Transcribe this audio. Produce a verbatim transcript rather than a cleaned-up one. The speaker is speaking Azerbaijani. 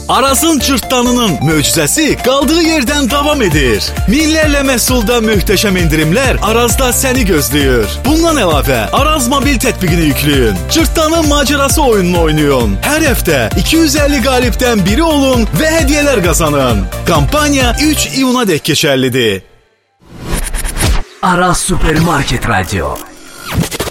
Arazın cırtdanının möcüzəsi qaldığı yerdən davam edir. Minlərlə məhsulda möhtəşəm endirimlər Arazda səni gözləyir. Bundan əlavə Araz mobil tətbiqini yükləyin. Cırtdanın macerası oyununu oynayın. Hər həftə iki yüz əlli qalibdən biri olun və hədiyyələr qazanın. Kampaniya üç iyuna dək keçərlidir. Araz Supermarket Radyo.